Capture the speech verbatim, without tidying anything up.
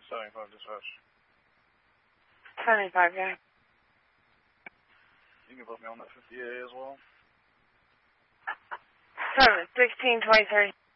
seventy-five dispatch. seventy-five, yeah. You can put me on that fifty A as well. Seven, sixteen, twenty-three.